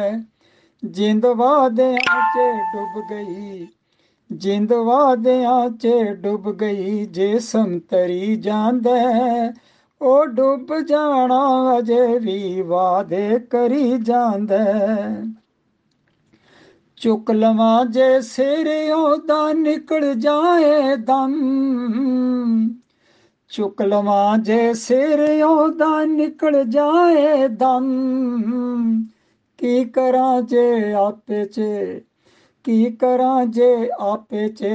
ਜਿੰਦ ਵਾਦਿਆਂ 'ਚ ਡੁੱਬ ਗਈ, ਜਿੰਦ ਵਾਦਿਆਂ 'ਚ ਡੁੱਬ ਗਈ, ਜੇ ਸੰਤਰੀ ਜਾਂਦਾ ਉਹ ਡੁੱਬ ਜਾਣਾ ਅਜੇ ਵੀ ਵਾਦੇ ਕਰੀ ਜਾਂਦਾ। ਚੁੱਕ ਲਵਾਂ ਜੇ ਸਿਰ ਉਹਦਾ ਨਿਕਲ ਜਾਏ ਦਮ, ਚੁੱਕ ਲਵਾਂ ਜੇ ਸਿਰ ਉਹਦਾ ਨਿਕਲ ਜਾਏ ਦਮ, ਕੀ ਕਰਾਂ ਜੇ ਆਪੇ 'ਚ, ਕੀ ਕਰਾਂ ਜੇ ਆਪੇ 'ਚ